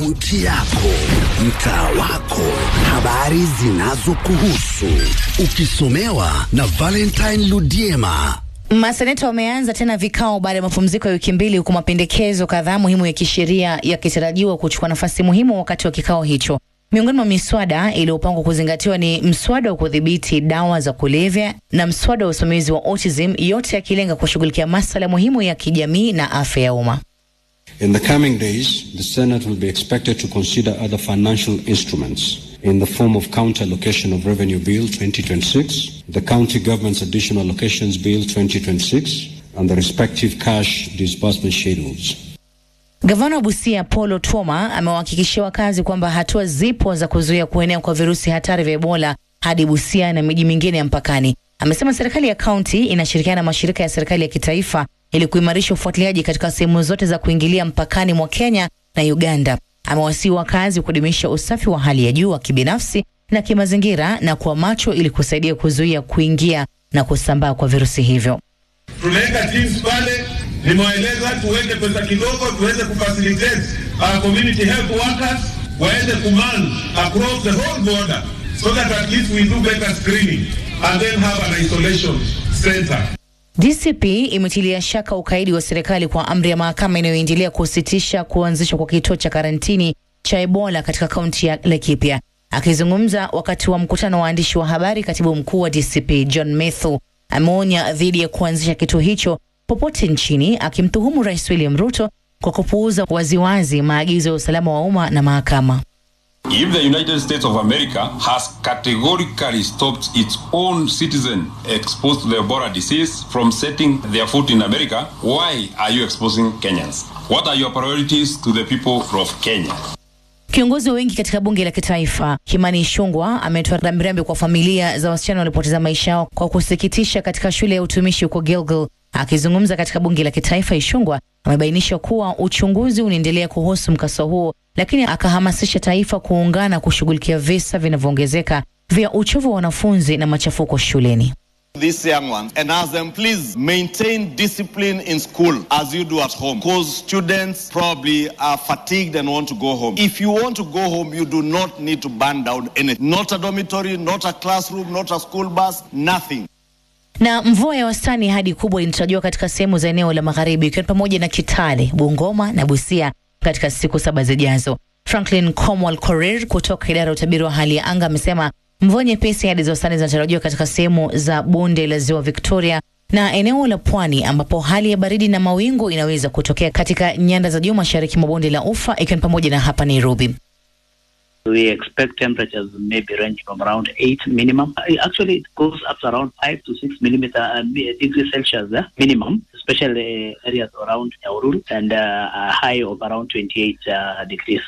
kaunti yako, mtaa wako, habari zinazokuhusu, ukisomewa na Valentine Ludiema. Maseneta wameanza tena vikao baada ya mapumziko ya wiki mbili, huku mapendekezo kadhaa muhimu ya kisheria yakitarajiwa kuchukua nafasi muhimu wakati wa kikao hicho. Miongoni mwa miswada iliyopangwa kuzingatiwa ni mswada wa kudhibiti dawa za kulevya na mswada wa usimamizi wa autism, yote yakilenga kushughulikia masuala muhimu ya kijamii na afya ya umma. In the coming days, the Senate will be expected to consider other financial instruments in the form of County Allocation of Revenue Bill 2026, the County Government's Additional Allocations Bill 2026, and the respective cash disbursement schedules. Gavana wa Busia Paul Otuoma amewahakikishia wakazi kwamba hatua zipo za kuzuia kuenea kwa virusi hatari vya Ebola hadi Busia na miji mingine ya mpakani. Amesema serikali ya kaunti inashirikiana na mashirika ya serikali ya kitaifa ili kuimarisha ufuatiliaji katika sehemu zote za kuingilia mpakani mwa Kenya na Uganda. Amewasihi wakazi kudumisha usafi wa hali ya juu wa kibinafsi na kimazingira na kuwa macho ili kusaidia kuzuia kuingia na kusambaa kwa virusi hivyo. Tunaweka teams pale, nimewaeleza tuweke pesa kidogo tuweze kufacilitate our community health workers waende command across the whole border so that at least we do better screening and then have an isolation center. DCP imetilia shaka ukaidi wa serikali kwa amri ya mahakama inayoendelea kusitisha kuanzishwa kwa kituo cha karantini cha Ebola katika kaunti ya Laikipia. Akizungumza wakati wa mkutano wa waandishi wa habari, katibu mkuu wa DCP John Methu ameonya dhidi ya kuanzisha kituo hicho popote nchini, akimtuhumu Rais William Ruto kwa kupuuza waziwazi maagizo ya usalama wa umma na mahakama. If the United States of America has categorically stopped its own citizen exposed to the Ebola disease from setting their foot in America, why are you exposing Kenyans? What are your priorities to the people of Kenya? Kiongozi wengi katika bunge la kitaifa Kimani Ichung'wah ametoa rambirambi kwa familia za wasichana walipoteza maisha yao kwa kusikitisha katika shule ya utumishi huko Gilgil. Akizungumza katika bunge la kitaifa, Ichung'wah amebainisha kuwa uchunguzi unaendelea kuhusu mkasa huo, lakini akahamasisha taifa kuungana kushughulikia visa vinavyoongezeka vya uchovu wa wanafunzi na machafuko shuleni. These young ones and ask them, please maintain discipline in school as you do at home, because students probably are fatigued and want to go home. If you want to go home, you do not need to burn down anything. Not a dormitory, not a classroom, not a school bus, nothing. Na mvua ya wastani hadi kubwa inatarajiwa katika sehemu za eneo la magharibi, ikiwa pamoja na Kitale, Bungoma na Busia katika siku 7 zijazo. Franklin Comwell Korir kutoka idara ya utabiri wa hali ya anga amesema mvua nyepesi hadi za wastani zinatarajiwa katika sehemu za bonde la Ziwa Victoria na eneo la Pwani, ambapo hali ya baridi na mawingu inaweza kutokea katika nyanda za juu mashariki mwa bonde la Ufa, ikiwa pamoja na hapa Nairobi. We expect temperatures maybe ranging from around 8 minimum. Actually, it goes up to around 5 to 6 degrees Celsius minimum, especially areas around Nyahururu, and a high of around 28 degrees.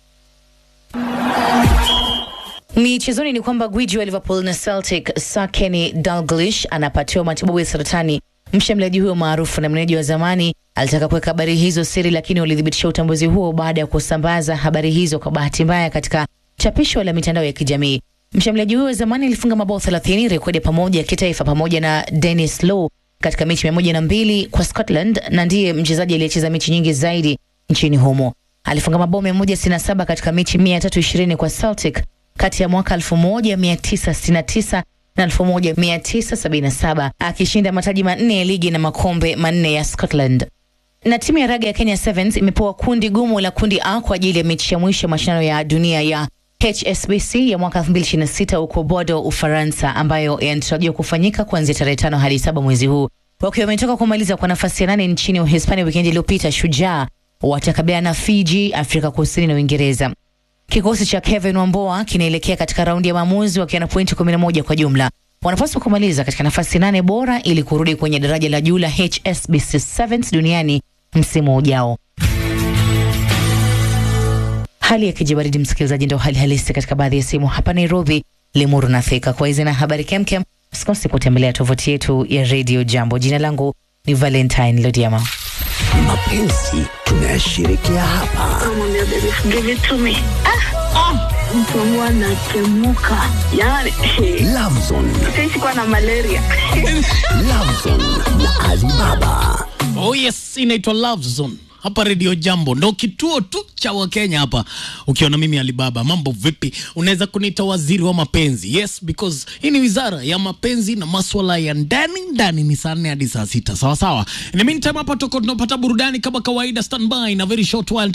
Michezoni ni kwamba gwiji wa Liverpool na Celtic Sir Kenny Dalglish anapatiwa matibabu ya saratani. Mshambuliaji huyo maarufu na meneja wa zamani alitaka kuweka habari hizo siri, lakini walidhibitisha utambuzi huo baada ya kusambaza habari hizo kwa bahati mbaya katika chapisho la mitandao ya kijamii. Mshambuliaji huyo wa zamani alifunga mabao 30, rekodi pamoja ya kitaifa pamoja na Dennis Law katika mechi 102 kwa Scotland, na ndiye mchezaji aliyecheza mechi nyingi zaidi nchini humo. Alifunga mabao 167 katika mechi 320 kwa Celtic kati ya mwaka 1969 na 1977, akishinda mataji 4 ya ligi na makombe 4 ya Scotland. Na timu ya raga ya Kenya Sevens imepewa kundi gumu la kundi A kwa ajili ya mechi ya mwisho mashindano ya dunia ya HSBC ya mwaka 2026 huko Bordeaux, Ufaransa, ambayo yanatarajiwa kufanyika kuanzia tarehe 5 hadi 7 mwezi huu. Wakiwa wametoka kumaliza kwa nafasi ya 8 nchini Uhispania wikendi iliyopita, Shujaa watakabiliana na Fiji, Afrika Kusini na Uingereza. Kikosi cha Kevin Wamboa kinaelekea katika raundi ya maamuzi wakiwa na pointi 11 kwa jumla. Wanapaswa kumaliza katika nafasi 8 bora ili kurudi kwenye daraja la juu la HSBC Sevens duniani msimu ujao. Hali ya kijibaridi, msikilizaji, ndio hali halisi katika baadhi ya sehemu hapa Nairobi, Limuru na Thika. Kwa hizi na habari kemkem, usikose kutembelea tovuti yetu ya Radio Jambo. Jina langu ni Valentine Ludiema. Mapenzi tunayashirikia hapa. Give it to me. Mtu anatemuka. Yani Lovezone. Sisi kwa na malaria. Lovezone na Alibaba. Oh yes, inaitwa Lovezone. hapa Radio Jambo. Ndo kituo tu cha Wakenya hapa. Ukiona mimi Alibaba, mambo vipi? Unaweza kuniita waziri wa mapenzi. Yes, because hii ni wizara ya mapenzi na masuala ya ndani ni saa 4 hadi saa 6. Sawa sawa. In the meantime hapa tuko tunapata burudani kama kawaida. Stand by na very short while